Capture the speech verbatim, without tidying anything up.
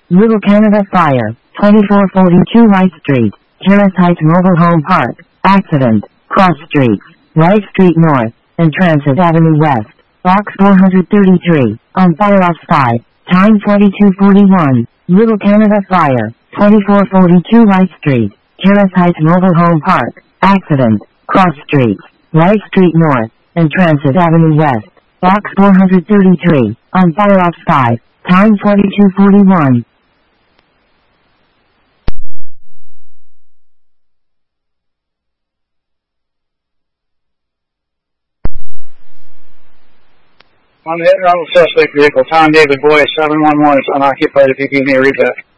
Little Canada Fire, twenty-four forty-two Rice Street, Terrace Heights Mobile Home Park, accident, cross streets, Rice Street North, and Transit Avenue West, box four thirty-three, on fire outside, time twenty-two forty-one, Little Canada Fire, twenty-four forty-two Rice Street, Terrace Heights Mobile Home Park, accident, cross streets, Rice Street North, and Transit Avenue West, box four thirty-three, on fire outside, time twenty-two forty-one. On the head on the suspect vehicle, Tom David Boy, seven one one is unoccupied. If you give me a read back.